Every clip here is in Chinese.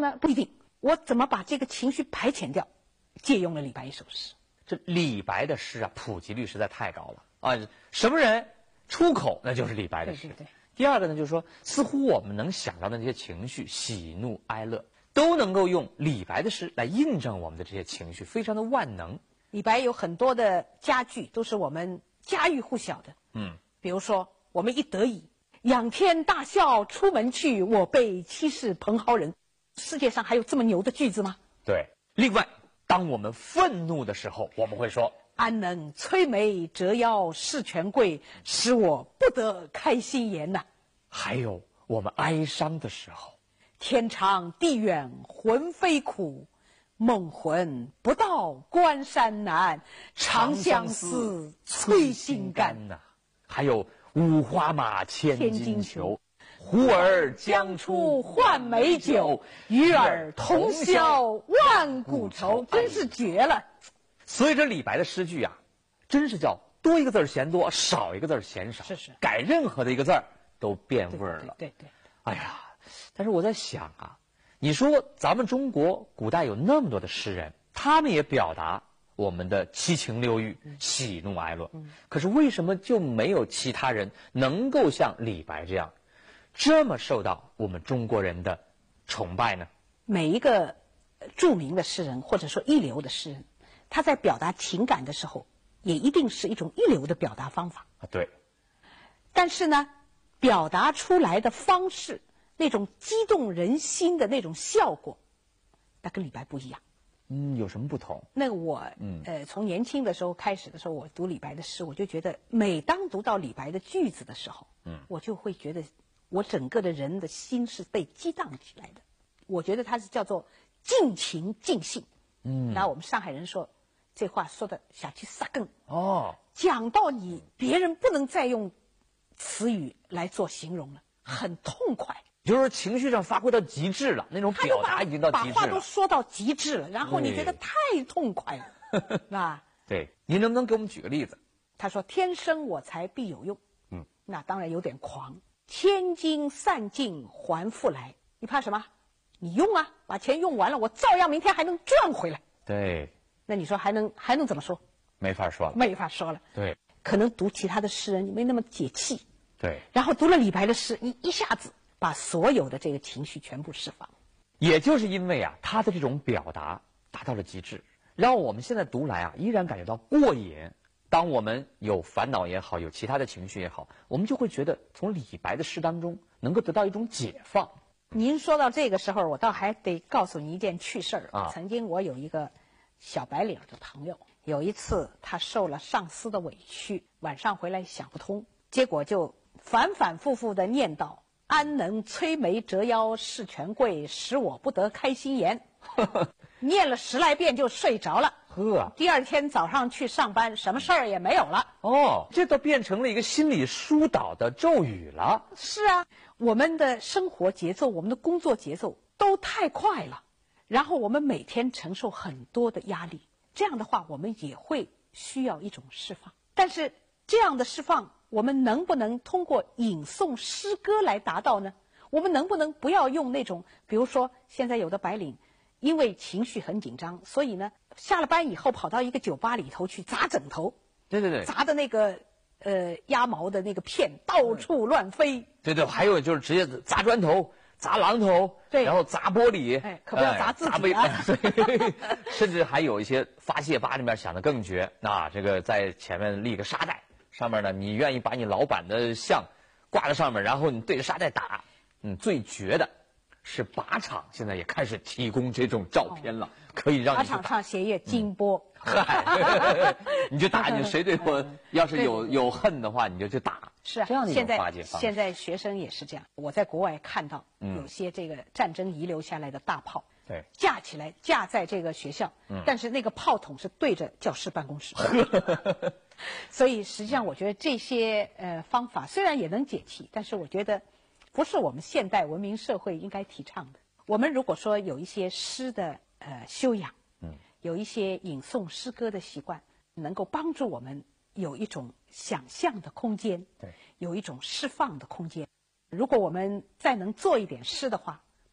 呢，不一定。我怎么把这个情绪排遣掉？借用了李白一首诗。 这李白的诗啊，普及率实在太高了啊！什么人出口，那就是李白的诗。 对。 第二个呢，就是说，似乎我们能想到的那些情绪，喜怒哀乐，都能够用李白的诗来印证我们的这些情绪，非常的万能。 李白有很多的佳句都是我们家喻户晓的。比如说我们一得意，仰天大笑出门去，我辈岂是蓬蒿人。世界上还有这么牛的句子吗？ 对。另外，当我们愤怒的时候，我们会说， 安能摧眉折腰事权贵，使我不得开心颜呐。 还有我们哀伤的时候， 天长地远魂飞苦，梦魂不到关山难，长相思催心肝呐。还有五花马千金裘，呼儿将出换美酒，与尔同销万古愁。 真是绝了。 所以这李白的诗句啊，真是叫多一个字嫌多，少一个字嫌少。 是。 改任何的一个字都变味儿了。 对。 哎呀，但是我在想啊，你说咱们中国古代有那么多的诗人，他们也表达我们的七情六欲、喜怒哀乐，可是为什么就没有其他人能够像李白这样，这么受到我们中国人的崇拜呢？ 每一个著名的诗人或者说一流的诗人，他在表达情感的时候，也一定是一种一流的表达方法。 对。 但是呢，表达出来的方式，那种激动人心的那种效果，那跟李白不一样。 有什么不同？ 那我从年轻的时候开始的时候，我读李白的诗，我就觉得每当读到李白的句子的时候，我就会觉得我整个的人的心是被激荡起来的。我觉得它是叫做尽情尽兴。然后我们上海人说这话说的下去撒更哦， 讲到你别人不能再用词语来做形容了，很痛快。 就是情绪上发挥到极致了，那种表达已经到极致了， 把话都说到极致了，然后你觉得太痛快了，那对，您能不能给我们举个例子？ 他说：“天生我材必有用。”那当然有点狂。千金散尽还复来，你怕什么？你用啊，把钱用完了，我照样明天还能赚回来。 对。 那你说还能怎么说？ 没法说了。 没法说了。 对。 可能读其他的诗人你没那么解气。 对。 然后读了李白的诗，你一下子把所有的这个情绪全部释放。 也就是因为啊，他的这种表达达到了极致，让我们现在读来啊，依然感觉到过瘾。当我们有烦恼也好，有其他的情绪也好，我们就会觉得从李白的诗当中能够得到一种解放。 您说到这个时候，我倒还得告诉你一件趣事儿啊。 曾经我有一个小白领的朋友，有一次他受了上司的委屈，晚上回来想不通，结果就反反复复的念叨：“安能摧眉折腰事权贵，使我不得开心颜。”念了10来遍就睡着了。第二天早上去上班，什么事儿也没有了。 哦，这都变成了一个心理疏导的咒语了。 是啊，我们的生活节奏，我们的工作节奏都太快了，然后我们每天承受很多的压力，这样的话我们也会需要一种释放。但是这样的释放，我们能不能通过吟诵诗歌来达到呢？我们能不能不要用那种，比如说现在有的白领因为情绪很紧张，所以呢下了班以后跑到一个酒吧里头去砸枕头， 对， 砸的那个鸭毛的那个片到处乱飞。 对，还有就是直接砸砖头、砸榔头， 对， 然后砸玻璃， 可不要砸自己啊！ 甚至还有一些发泄吧里面想的更绝啊，这个在前面立个沙袋，上面呢你愿意把你老板的像挂在上面，然后你对着沙袋打。最绝的是靶场现在也开始提供这种照片了，可以让你靶场上写页金波， 你就打，你谁对我要是有恨的话，你就去打。 是啊， 这样的一种化解方式。 现在学生也是这样。我在国外看到有些这个战争遗留下来的大炮， 对， 架起来架在这个学校，但是那个炮筒是对着教师办公室。所以实际上我觉得这些方法虽然也能解气，但是我觉得不是我们现代文明社会应该提倡的。我们如果说有一些诗的修养，有一些吟诵诗歌的习惯，能够帮助我们有一种想象的空间， 对， 有一种释放的空间。如果我们再能做一点诗的话，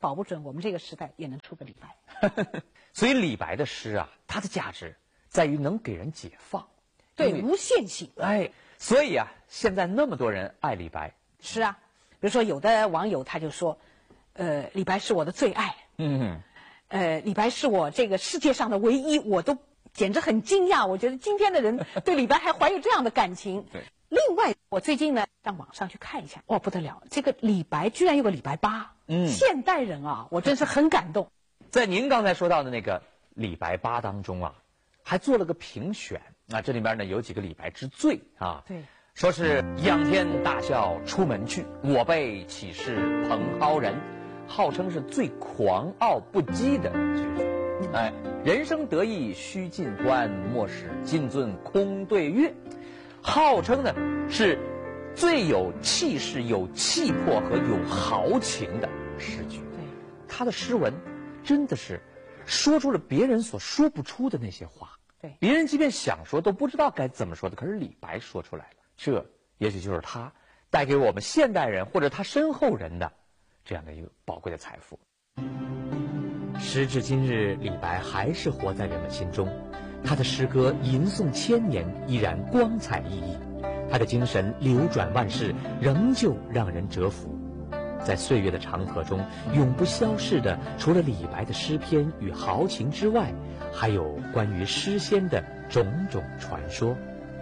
保不准我们这个时代也能出个李白。 所以李白的诗啊，它的价值在于能给人解放， 对，无限性。 哎，所以啊，现在那么多人爱李白。 是啊，比如说有的网友他就说，李白是我的最爱。李白是我这个世界上的唯一，我都简直很惊讶。我觉得今天的人对李白还怀有这样的感情。 对。 另外，我最近呢上网上去看一下，不得了，这个李白居然有个李白8。现代人啊，我真是很感动。 在您刚才说到的那个李白8当中啊，还做了个评选。那这里面呢有几个李白之最啊。 对。 说是仰天大笑出门去，我辈岂是蓬蒿人，号称是最狂傲不羁的句子。人生得意须尽欢，莫使金樽空对月。号称呢是最有气势、有气魄和有豪情的诗句。 对， 他的诗文真的是说出了别人所说不出的那些话。 对， 别人即便想说都不知道该怎么说的，可是李白说出来了。这也许就是他带给我们现代人或者他身后人的这样的一个宝贵的财富。时至今日，李白还是活在人们心中，他的诗歌吟诵千年，依然光彩熠熠，他的精神流转万世，仍旧让人折服。在岁月的长河中，永不消逝的，除了李白的诗篇与豪情之外，还有关于诗仙的种种传说。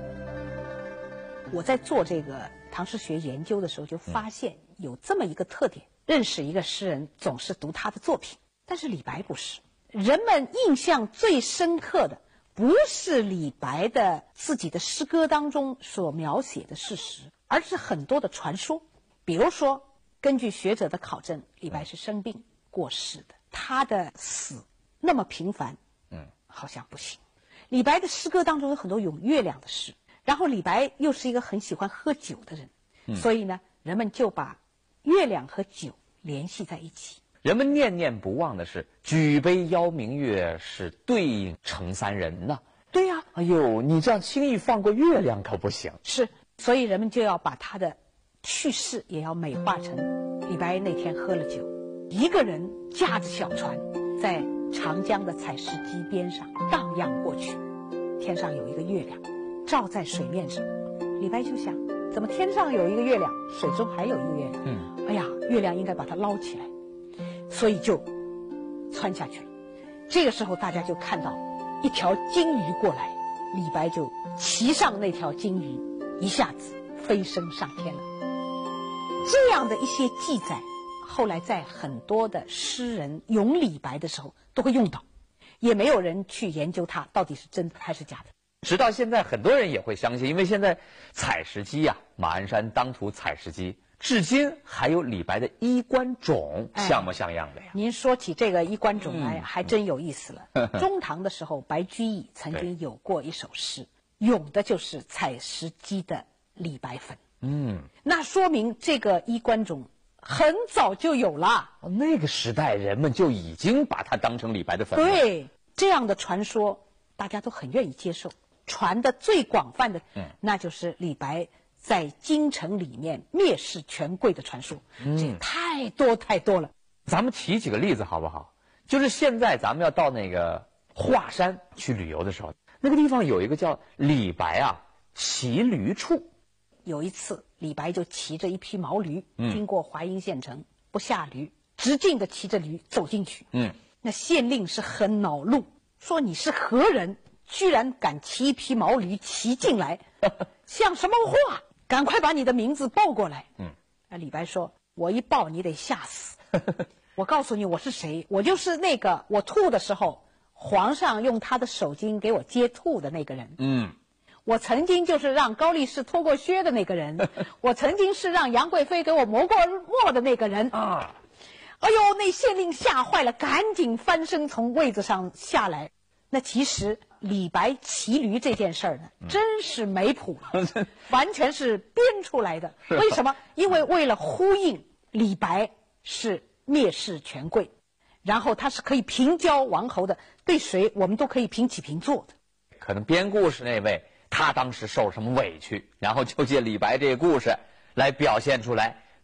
我在做这个唐诗学研究的时候，就发现有这么一个特点：认识一个诗人，总是读他的作品。但是李白不是，人们印象最深刻的不是李白的自己的诗歌当中所描写的事实，而是很多的传说。比如说，根据学者的考证，李白是生病过世的，他的死那么频繁，好像不行。李白的诗歌当中有很多咏月亮的诗，然后李白又是一个很喜欢喝酒的人，所以呢，人们就把月亮和酒联系在一起。 人们念念不忘的是举杯邀明月，是对影成三人呐。 对呀， 哎呦，你这样轻易放过月亮可不行。 是，所以人们就要把他的去世也要美化成李白那天喝了酒，一个人驾着小船在长江的采石矶边上荡漾过去，天上有一个月亮照在水面上。李白就想，怎么天上有一个月亮，水中还有一个月亮？哎呀，月亮应该把它捞起来，所以就窜下去了。这个时候大家就看到一条金鱼过来，李白就骑上那条金鱼，一下子飞升上天了。这样的一些记载，后来在很多的诗人咏李白的时候都会用到，也没有人去研究它到底是真的还是假的。 直到现在，很多人也会相信，因为现在采石矶呀，马鞍山当涂采石矶，至今还有李白的衣冠冢，像模像样的呀。 您说起这个衣冠冢来，还真有意思了。中唐的时候，白居易曾经有过一首诗，咏的就是采石矶的李白坟。那说明这个衣冠冢很早就有了。 那个时代人们就已经把它当成李白的坟了。 对，这样的传说大家都很愿意接受。传的最广泛的，那就是李白在京城里面蔑视权贵的传说。这太多太多了。 咱们提几个例子好不好？就是现在咱们要到那个华山去旅游的时候，那个地方有一个叫李白骑驴处。 有一次，李白就骑着一匹毛驴，经过华阴县城，不下驴，直径的骑着驴走进去。那县令是很恼怒，说你是何人，居然敢骑一匹毛驴骑进来，像什么话？赶快把你的名字报过来。李白说，我一报你得吓死。我告诉你我是谁，我就是那个我吐的时候皇上用他的手巾给我接吐的那个人。我曾经就是让高力士脱过靴的那个人，我曾经是让杨贵妃给我磨过墨的那个人。哎呦，那县令吓坏了，赶紧翻身从位子上下来。那其实李白骑驴这件事儿呢，真是没谱了，完全是编出来的。为什么？因为为了呼应李白是蔑视权贵，然后他是可以平交王侯的，对谁我们都可以平起平坐的。 可能编故事那位他当时受什么委屈，然后就借李白这个故事来表现出来，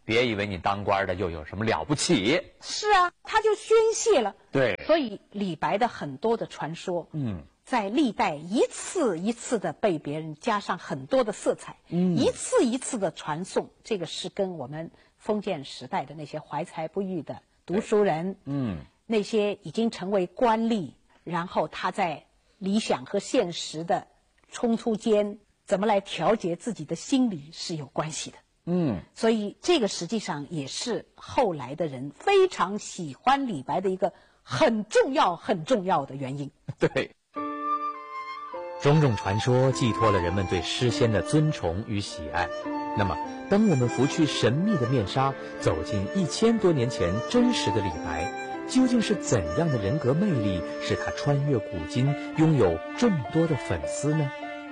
别以为你当官的又有什么了不起。 是啊，他就宣泄了。 对， 所以李白的很多的传说，在历代一次一次的被别人加上很多的色彩，一次一次的传颂，这个是跟我们封建时代的那些怀才不遇的读书人，那些已经成为官吏，然后他在理想和现实的冲突间，怎么来调节自己的心理是有关系的。所以这个实际上也是后来的人非常喜欢李白的一个很重要、很重要的原因。 对。 种种传说寄托了人们对诗仙的尊崇与喜爱。那么，当我们拂去神秘的面纱，走进1000多年前真实的李白，究竟是怎样的人格魅力，使他穿越古今，拥有众多的粉丝呢？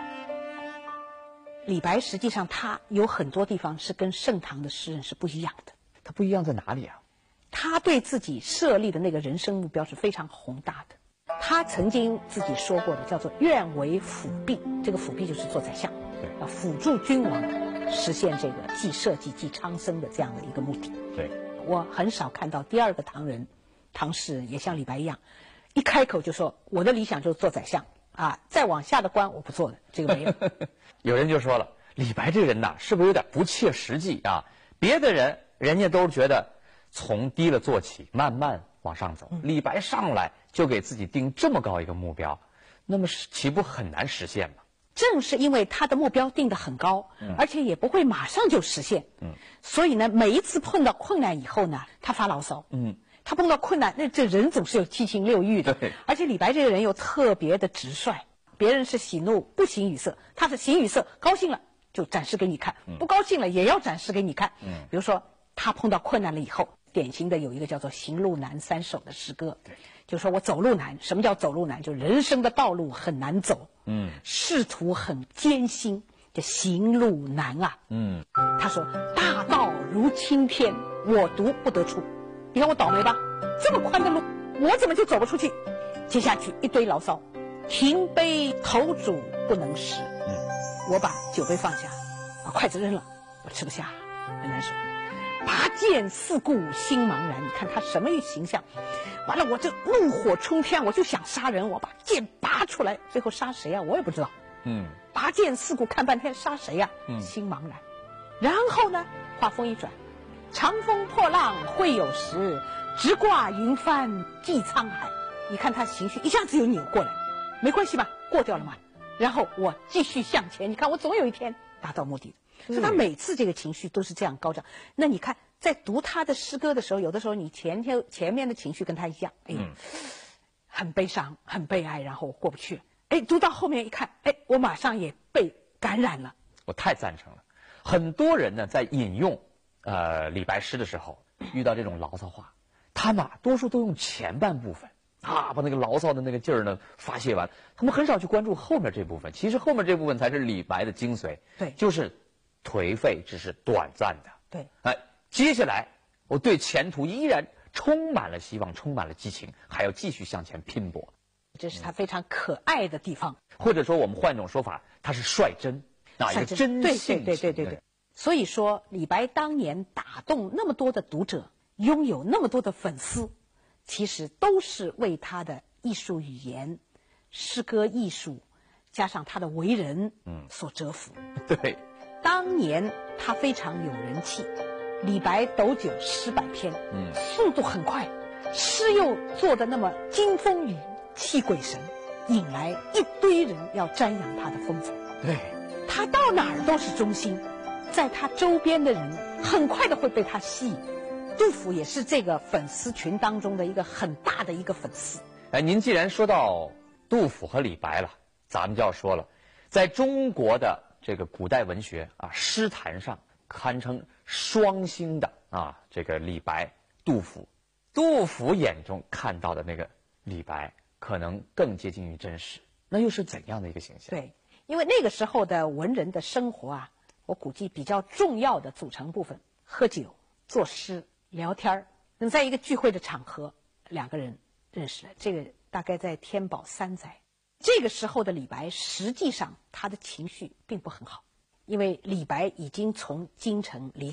李白实际上他有很多地方是跟盛唐的诗人是不一样的。 他不一样在哪里啊？ 他对自己设立的那个人生目标是非常宏大的。他曾经自己说过的叫做愿为辅弼，这个辅弼就是做宰相，要辅助君王实现这个既社稷既昌盛的这样的一个目的。 对， 我很少看到第二个唐人唐诗人也像李白一样一开口就说我的理想就是做宰相啊，再往下的官我不做的，这个没有。 有人就说了，李白这个人呐，是不是有点不切实际啊？别的人家都是觉得从低了做起，慢慢往上走，李白上来就给自己定这么高一个目标，那么岂不很难实现吗？ 正是因为他的目标定得很高，而且也不会马上就实现，所以呢，每一次碰到困难以后呢，他发牢骚，他碰到困难，那这人总是有七情六欲的，而且李白这个人又特别的直率，别人是喜怒不形于色，他是形于色，高兴了就展示给你看，不高兴了也要展示给你看。比如说他碰到困难了以后，典型的有一个叫做《行路难3首》的诗歌，就说我走路难。什么叫走路难？就人生的道路很难走，仕途很艰辛，这行路难啊。他说大道如青天，我独不得出。你看我倒霉吧，这么宽的路我怎么就走不出去？接下去一堆牢骚，停杯投箸不能食。我把酒杯放下，把筷子扔了，我吃不下，很难受。拔剑四顾心茫然，你看他什么形象？完了，我这怒火冲天，我就想杀人，我把剑拔出来，最后杀谁啊？我也不知道。拔剑四顾看半天，杀谁呀？心茫然。然后呢，话锋一转，长风破浪会有时，直挂云帆济沧海。你看他情绪一下子又扭过来，没关系吧，过掉了嘛。然后我继续向前，你看我总有一天达到目的的。所以他每次这个情绪都是这样高涨。那你看，在读他的诗歌的时候，有的时候你前面的情绪跟他一样，很悲伤、很悲哀，然后我过不去了。读到后面一看，我马上也被感染了。 我太赞成了。很多人呢，在引用李白诗的时候，遇到这种牢骚话，他们多数都用前半部分把那个牢骚的那个劲儿呢发泄完，他们很少去关注后面这部分。其实后面这部分才是李白的精髓， 对， 就是颓废只是短暂的， 对， 接下来我对前途依然充满了希望，充满了激情，还要继续向前拼搏。 这是他非常可爱的地方， 或者说我们换一种说法，他是率真，一个真性情。 对。所以说，李白当年打动那么多的读者，拥有那么多的粉丝，其实都是为他的艺术语言、诗歌艺术，加上他的为人，所折服。 对， 当年他非常有人气，李白斗酒诗百篇，速度很快，诗又做得那么惊风雨泣鬼神，引来一堆人要瞻仰他的风采。 对， 他到哪儿都是中心，在他周边的人很快的会被他吸引。杜甫也是这个粉丝群当中的一个很大的一个粉丝。 您既然说到杜甫和李白了，咱们就要说了，在中国的这个古代文学诗坛上堪称双星的这个李白、杜甫。杜甫眼中看到的那个李白，可能更接近于真实。那又是怎样的一个形象？ 对，因为那个时候的文人的生活我估计比较重要的组成部分，喝酒、作诗、聊天。那么在一个聚会的场合，两个人认识了，这个大概在天宝3载。这个时候的李白，实际上他的情绪并不很好，因为李白已经从京城离开，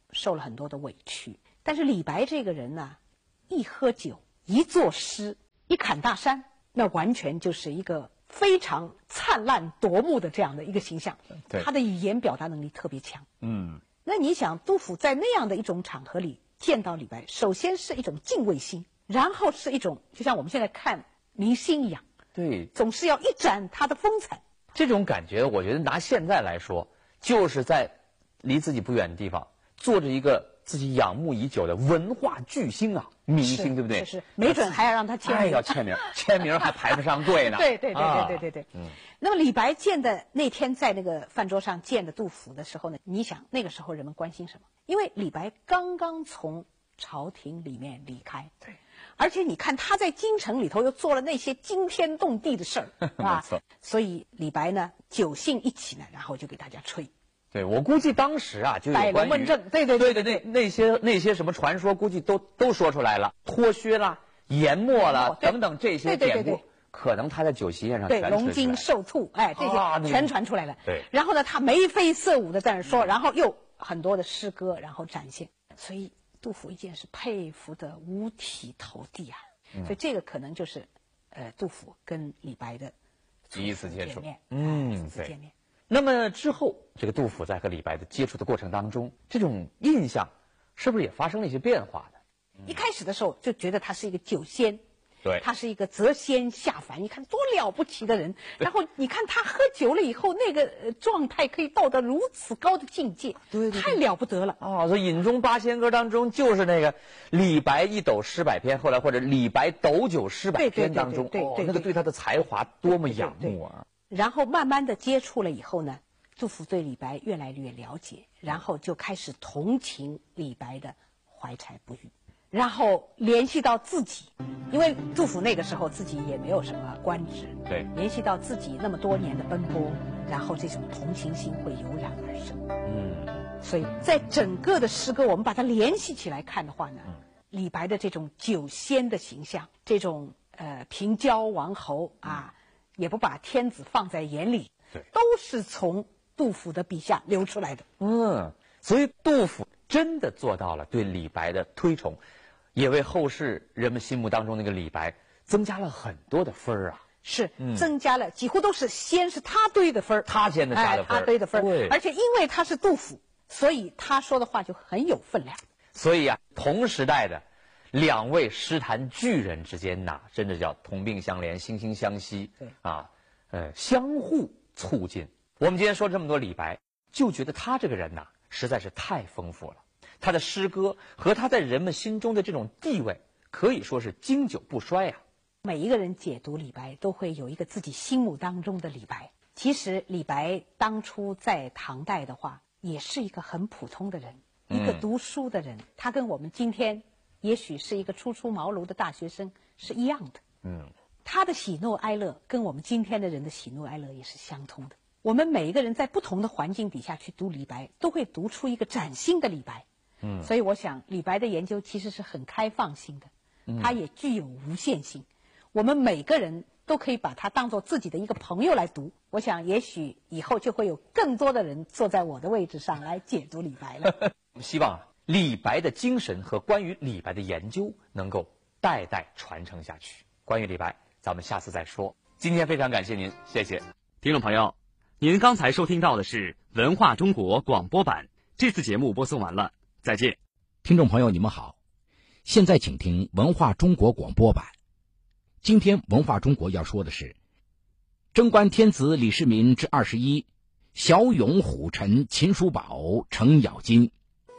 受了很多的委屈。但是李白这个人呢，一喝酒，一作诗，一砍大山，那完全就是一个非常灿烂夺目的这样的一个形象。 对， 他的语言表达能力特别强。 嗯， 那你想，杜甫在那样的一种场合里见到李白，首先是一种敬畏心，然后是一种就像我们现在看明星一样， 对， 总是要一展他的风采。 这种感觉，我觉得拿现在来说，就是在离自己不远的地方坐着一个自己仰慕已久的文化巨星啊，明星，对不对？ 是，没准还要让他签名， 要签名，签名还排不上队呢。 对。那么李白见的那天在那个饭桌上见的杜甫的时候呢，你想那个时候人们关心什么？因为李白刚刚从朝廷里面离开， 对， 而且你看他在京城里头又做了那些惊天动地的事儿， 没错。 所以李白呢酒兴一起呢，然后就给大家吹。 对，我估计当时啊，就有关于摆龙门阵，对， 那些什么传说，估计都说出来了，脱靴啦、研墨啦等等这些典故，可能他在酒席宴上对龙筋受醋，哎，这些全传出来了。 对， 然后呢，他眉飞色舞的在那说，然后又很多的诗歌，然后展现。所以杜甫一见是佩服的五体投地啊。所以这个可能就是杜甫跟李白的第一次接触。 对。 那么之后，这个杜甫在和李白的接触的过程当中，这种印象是不是也发生了一些变化呢？ 一开始的时候就觉得他是一个酒仙， 对， 他是一个谪仙下凡，你看多了不起的人。然后你看他喝酒了以后，那个状态可以到达如此高的境界， 对， 太了不得了啊！所以饮中八仙歌当中就是那个李白一斗诗百篇，后来或者李白斗酒诗百篇当中，那个对他的才华多么仰慕啊！ 然后慢慢的接触了以后呢，杜甫对李白越来越了解，然后就开始同情李白的怀才不遇，然后联系到自己，因为杜甫那个时候自己也没有什么官职， 对， 联系到自己那么多年的奔波，然后这种同情心会油然而生。所以在整个的诗歌我们把它联系起来看的话呢，李白的这种酒仙的形象，这种平交王侯啊，也不把天子放在眼里， 对， 都是从杜甫的笔下流出来的。 所以杜甫真的做到了对李白的推崇，也为后世人们心目当中那个李白增加了很多的分儿啊。 是，增加了，几乎都是先是他堆的分儿， 他先的加的分儿， 他堆的分儿。 对， 而且因为他是杜甫，所以他说的话就很有分量。 所以啊，同时代的两位诗坛巨人之间呐，真的叫同病相怜，惺惺相惜。 对啊，相互促进。我们今天说这么多李白，就觉得他这个人呐，实在是太丰富了。他的诗歌和他在人们心中的这种地位，可以说是经久不衰啊。 每一个人解读李白，都会有一个自己心目当中的李白。其实李白当初在唐代的话，也是一个很普通的人，一个读书的人。他跟我们今天也许是一个初出茅庐的大学生是一样的。他的喜怒哀乐跟我们今天的人的喜怒哀乐也是相通的。我们每一个人在不同的环境底下去读李白，都会读出一个崭新的李白。所以我想李白的研究其实是很开放性的，它也具有无限性。我们每个人都可以把它当做自己的一个朋友来读。我想也许以后就会有更多的人坐在我的位置上来解读李白了。 希望李白的精神和关于李白的研究能够代代传承下去。关于李白，咱们下次再说。今天非常感谢您，谢谢。 听众朋友，您刚才收听到的是文化中国广播版，这次节目播送完了，再见。 听众朋友，你们好，现在请听文化中国广播版。今天文化中国要说的是贞观天子李世民之21，骁勇虎臣秦叔宝程咬金。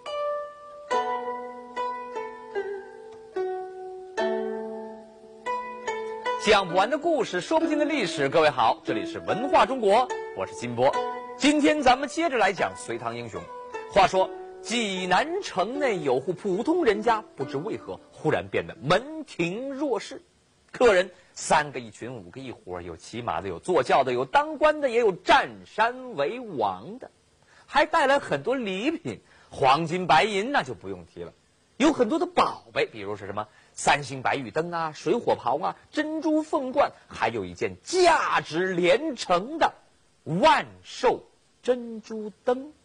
讲不完的故事，说不尽的历史。各位好，这里是文化中国，我是金波。今天咱们接着来讲隋唐英雄。话说济南城内有户普通人家，不知为何忽然变得门庭若市，客人3个一群，5个一伙，有骑马的，有坐轿的，有当官的，也有占山为王的，还带来很多礼品，黄金白银那就不用提了，有很多的宝贝，比如是什么3星白玉灯啊、水火袍啊、珍珠凤冠，还有一件价值连城的万寿珍珠灯。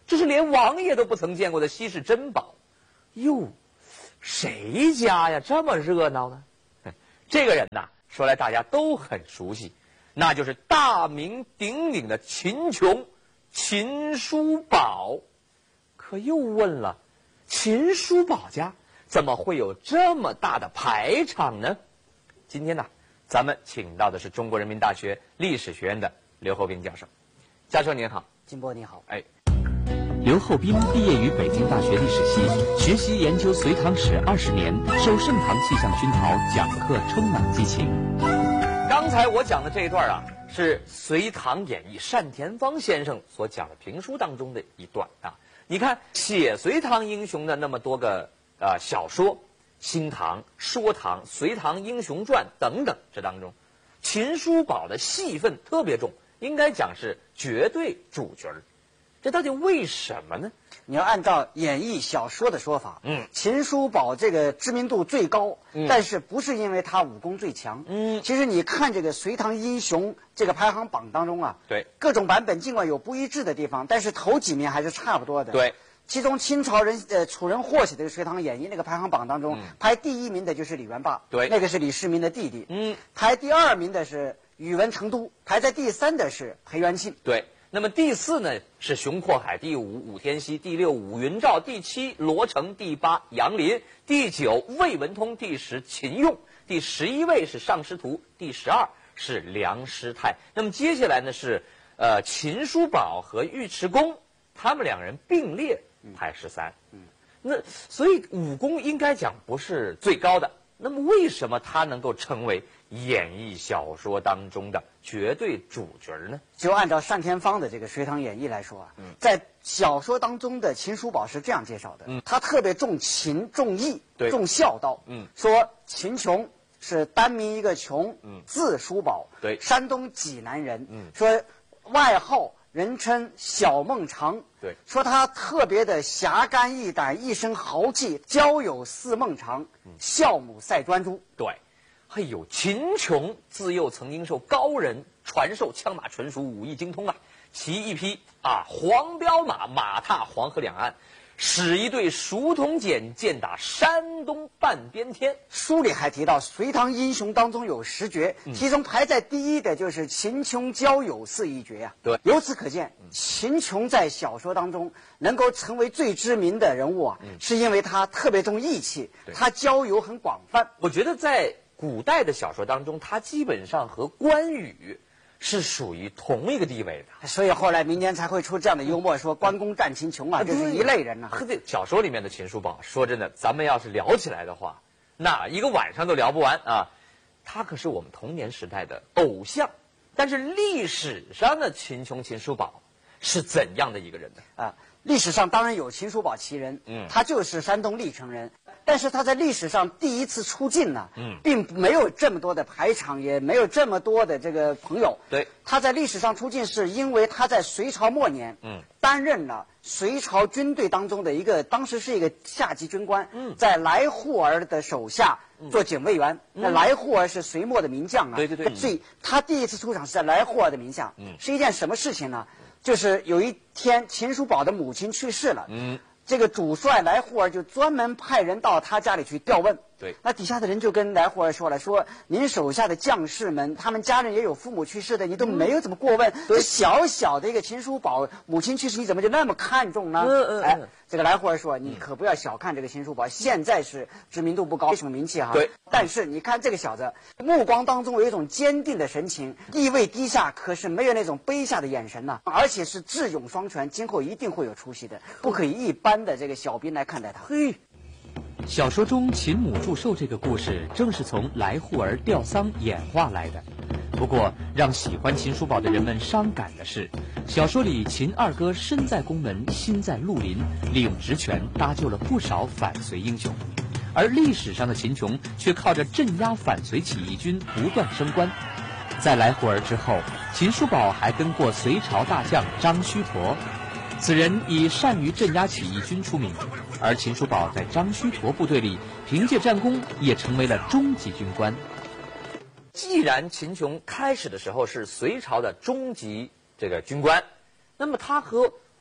这是连王爷都不曾见过的稀世珍宝。哟，谁家呀这么热闹呢？这个人呐，说来大家都很熟悉，那就是大名鼎鼎的秦琼，秦叔宝。可又问了，秦叔宝家怎么会有这么大的排场呢？今天呢，咱们请到的是中国人民大学历史学院的刘厚斌教授。教授您好。 金波你好。 哎， 刘厚斌毕业于北京大学历史系，学习研究隋唐史20年，受盛唐气象熏陶，讲课充满激情。 刚才我讲的这一段啊，是《隋唐演义》单田芳先生所讲的评书当中的一段啊。你看，写隋唐英雄的那么多个小说，《新唐》《说唐》《隋唐英雄传》等等，这当中，秦叔宝的戏份特别重，应该讲是绝对主角。这到底为什么呢？ 你要按照演义小说的说法，秦叔宝这个知名度最高，但是不是因为他武功最强，其实你看这个隋唐英雄这个排行榜当中啊， 对， 各种版本尽管有不一致的地方，但是头几名还是差不多的。 对， 其中清朝人楚人霍写的《隋唐演义》那个排行榜当中，排第1名的就是李元霸， 对， 那个是李世民的弟弟，排第2名的是宇文成都，排在第3的是裴元庆， 对。那么第4呢是熊阔海，第5武天锡，第6武云照，第7罗成，第8杨林，第9魏文通，第10秦用，第11位是尚师图，第12是梁师太。那么接下来呢是秦叔宝和尉迟恭，他们两人并列排13。那所以武功应该讲不是最高的，那么为什么他能够成为演义小说当中的绝对主角呢？ 就按照单田芳的这个《隋唐演义》来说啊，在小说当中的秦叔宝是这样介绍的，他特别重情重义重孝道，说秦琼是单名一个琼，字叔宝， 对， 山东济南人，说外号人称小孟尝， 对， 说他特别的侠肝义胆，一身豪气，交友似孟尝，孝母赛专诸， 对。嘿呦，秦琼自幼曾经受高人传授枪马纯熟，武艺精通啊，骑一匹黄骠马，马踏黄河两岸，使一队熟铜锏，箭打山东半边天。 书里还提到隋唐英雄当中有10绝，其中排在第1的就是秦琼交友似一绝啊。 对， 由此可见，秦琼在小说当中能够成为最知名的人物啊，是因为他特别重义气，他交友很广泛。 我觉得在古代的小说当中，他基本上和关羽是属于同一个地位的， 所以后来民间才会出这样的幽默，说关公战秦琼啊，这是一类人呢。 和这小说里面的秦叔宝，说真的，咱们要是聊起来的话，那一个晚上都聊不完啊。他可是我们童年时代的偶像，但是历史上的秦琼、秦叔宝是怎样的一个人呢？ 历史上当然有秦叔宝其人，他就是山东历城人，但是他在历史上第一次出境呢，并没有这么多的排场，也没有这么多的这个朋友。 对， 他在历史上出境是因为他在隋朝末年，担任了隋朝军队当中的当时是一个下级军官，在来护儿的手下做警卫员。那来护儿是隋末的名将啊， 对， 所以他第一次出场是在来护儿的名下，是一件什么事情呢？就是有一天秦叔宝的母亲去世了，这个主帅来护儿就专门派人到他家里去调问。 对， 那底下的人就跟来护儿说了，说您手下的将士们，他们家人也有父母去世的，你都没有怎么过问。这小小的一个秦叔宝母亲去世，你怎么就那么看重呢？这个来护儿说，你可不要小看这个秦叔宝，现在是知名度不高，没什么名气哈。 对， 但是你看这个小子，目光当中有一种坚定的神情，地位低下，可是没有那种卑下的眼神呐，而且是智勇双全，今后一定会有出息的，不可以一般的这个小兵来看待他。 嘿。 小说中秦母祝寿这个故事正是从来护儿吊丧演化来的。不过让喜欢秦叔宝的人们伤感的是，小说里秦二哥身在宫门心在绿林，利用职权搭救了不少反隋英雄，而历史上的秦琼却靠着镇压反隋起义军不断升官。在来护儿之后，秦叔宝还跟过隋朝大将张须陀，此人以善于镇压起义军出名，而秦叔宝在张须陀部队里凭借战功也成为了中级军官。 既然秦琼开始的时候是隋朝的中级这个军官，那么他和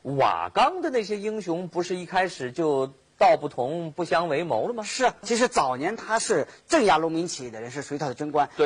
瓦岗的那些英雄不是一开始就道不同不相为谋了吗？ 是啊，其实早年他是镇压农民起义的人，是隋朝的贞观。 对。